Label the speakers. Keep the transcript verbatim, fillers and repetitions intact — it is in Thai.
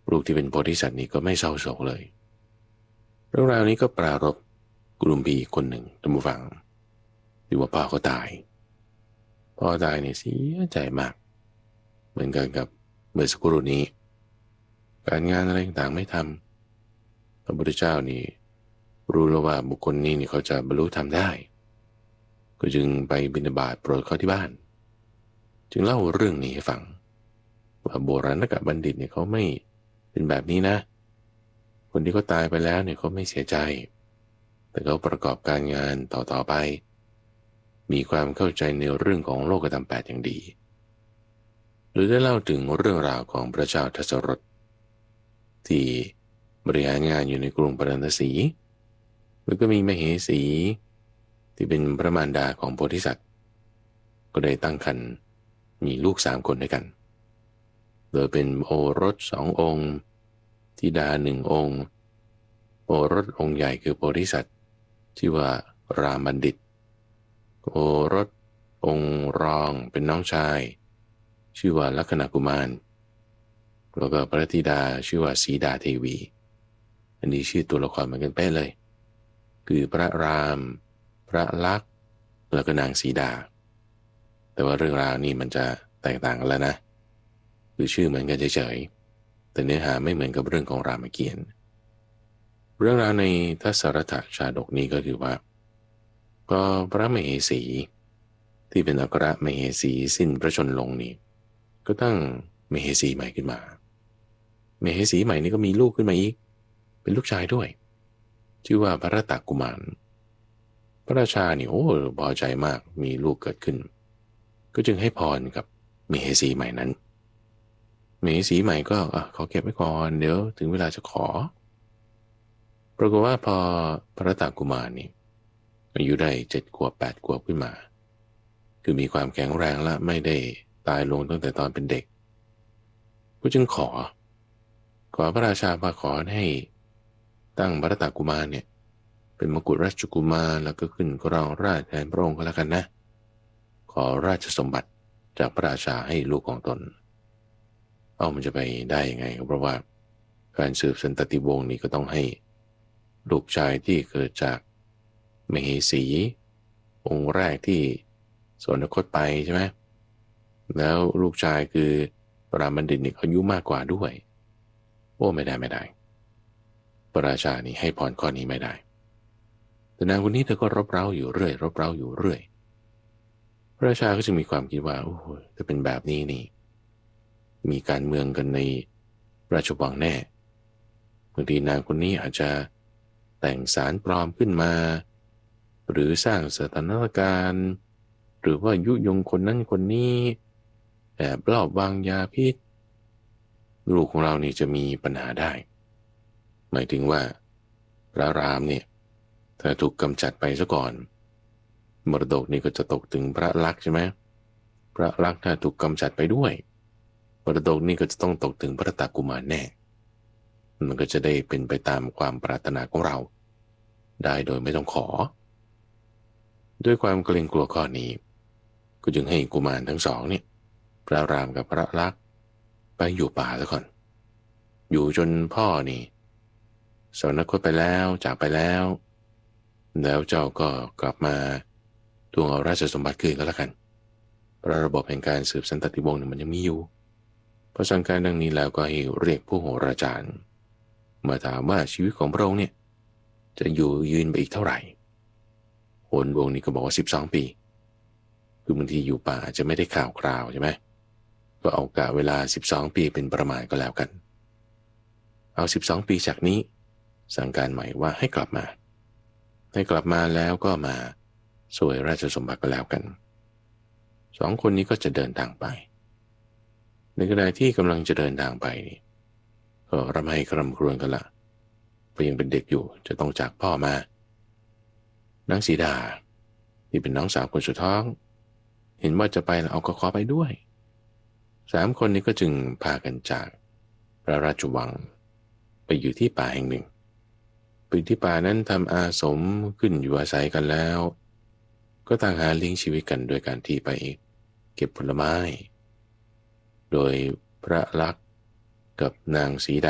Speaker 1: ลูกที่เป็นโพธิสัตว์นี่ก็ไม่เศร้าโศกเลยเรื่องราวนี้ก็ปรารภกุรุมพีคนหนึ่งท่านผู้ฟังที่ว่าพ่อเขาตายพ่อตายเนี่ยเสียใจมากเหมือนกันกับเมื่อสักครู่นี้การงานอะไรต่างๆไม่ทำพระพุทธเจ้านี่รู้แล้วว่าบุคคลนี้นี่เขาจะบรรลุธรรมได้ก็จึงไปบิณฑบาตโปรดเขาที่บ้านจึงเล่าเรื่องนี้ให้ฟังว่าโบราณกบัณฑิตเนี่ยเขาไม่เป็นแบบนี้นะคนที่เขาตายไปแล้วเนี่ยเขาไม่เสียใจแต่เขาประกอบการงานต่อๆไปมีความเข้าใจในเรื่องของโลกธรรมแปดอย่างดีหรือได้เล่าถึงเรื่องราวของพระเจ้าทศรถที่บริหารงานอยู่ในกรุงพาราณสีแล้วก็มีมเหสีที่เป็นพระมารดาของโพธิสัตว์ก็ได้ตั้งครรภ์มีลูกสามคนด้วยกันโดยเป็นโอรสสององค์ธิดาหนึ่งองค์โอรสองค์ใหญ่คือโพธิสัตว์ชื่อว่ารามบัณฑิตโอรสองค์รองเป็นน้องชายชื่อว่าลัคนากุมารแล้วก็พระธิดาชื่อว่าสีดาเทวีอันนี้ชื่อตัวละครเหมือนกันเป๊ะเลยคือพระรามพระลักษณ์แล้วก็นางสีดาแต่ว่าเรื่องราวนี่มันจะแตกต่างกันแล้วนะคือชื่อเหมือนกันเฉยๆแต่เนื้อหาไม่เหมือนกับเรื่องของรามเกียรติ์เรื่องราวในทัศรถชาดกนี้ก็คือว่าก็พระมเหสีที่เป็นอัครมเหสีสิ้นพระชนม์ลงนี่ก็ตั้งมเหสีใหม่ขึ้นมามเหสีใหม่นี่ก็มีลูกขึ้นมาอีกเป็นลูกชายด้วยชื่อว่าพระตกุมารพระราชานี่โอ้พอใจมากมีลูกเกิดขึ้นก็จึงให้พรกับมเหสีใหม่นั้นมเหสีใหม่ก็อ่ะขอเก็บไว้ก่อนเดี๋ยวถึงเวลาจะขอปรากฏว่าพอพระตกุมารนี่อายุได้เจ็ดขวบแปดขวบขึ้นมาคือมีความแข็งแรงและไม่ได้ตายลงตั้งแต่ตอนเป็นเด็กก็จึงขอขอพระราชามาขอให้ตั้งพระตกุมารเนี่ยเป็นมกุฎราชกุมารแล้วก็ขึ้นครองราชย์แทนพระองค์ก็แล้วกันนะขอราชสมบัติจากพระราชาให้ลูกของตนเอามันจะไปได้ยังไงเพราะว่าการสืบสันตติวงศ์นี่ก็ต้องให้ลูกชายที่เกิดจากมเหสีองค์แรกที่สวรรคตไปใช่ไหมแล้วลูกชายคือปรามบัณฑิตนี่อายุมากกว่าด้วยโอ้ไม่ได้ไม่ได้พระราชานี่ให้พรข้อนี้ไม่ได้แต่นางคนนี้เธอก็รบเร้าอยู่เรื่อยรบเร้าอยู่เรื่อยพระราชาก็จึงมีความคิดว่าโอ้โหถ้าเป็นแบบนี้นี่มีการเมืองกันในราชวังแน่บางทีนางคนนี้อาจจะแต่งสารปลอมขึ้นมาหรือสร้างสถานการณ์หรือว่ายุยงคนนั้นคนนี้แอบลอบวางยาพิษลูกของเรานี่จะมีปัญหาได้หมายถึงว่าพระรามเนี่ยถ้าถูกกำจัดไปซะก่อนมรดกนี่ก็จะตกถึงพระลักษณ์ใช่ไหมพระลักษณ์ถ้าถูกกำจัดไปด้วยมรดกนี่ก็จะต้องตกถึงพระตกุมารแน่มันก็จะได้เป็นไปตามความปรารถนาของเราได้โดยไม่ต้องขอด้วยความเกรงกลัวข้อนี้ก็จึงให้กุมารทั้งสองเนี่ยพระรามกับพระลักษณ์ไปอยู่ป่าซะก่อนอยู่จนพ่อนี่สวรรคตไปแล้วจากไปแล้วแล้วเจ้าก็กลับมาทวงเอาราชสมบัติคืนก็แล้วกันเพราะระบบแห่งการสืบสันตติวงศ์เนี่ยมันยังมีอยู่พอสั่งการดังนี้แล้วก็ให้เรียกผู้โหราจารย์มาถามว่าชีวิตของพระองค์เนี่ยจะอยู่ยืนไปอีกเท่าไหร่โหนวงนี้ก็บอกว่าสิบสองปีคือบางทีอยู่ป่าจะไม่ได้ข่าวคราวใช่ไหมก็เอากะเวลาสิบสองปีเป็นประมาณก็แล้วกันเอาสิบสองปีจากนี้สั่งการใหม่ว่าให้กลับมาให้กลับมาแล้วก็มาสวยราชสมบัติก็แล้วกันสองคนนี้ก็จะเดินทางไปในขณะที่กำลังจะเดินทางไปก็รำไห้คร่ำครวญกันละเพราะยังเป็นเด็กอยู่จะต้องจากพ่อมานางสีดาที่เป็นน้องสาวคนสุดท้องเห็นว่าจะไปเอาก็ขอไปด้วยสามคนนี้ก็จึงพากันจากพระราชวังไปอยู่ที่ป่าแห่งหนึ่งไปที่ป่านั้นทำอาสมขึ้นอยู่อาศัยกันแล้วก็ต่างหาเลี้ยงชีวิตกันโดยการที่ไปเก็บผลไม้โดยพระลักษณ์กับนางสีดา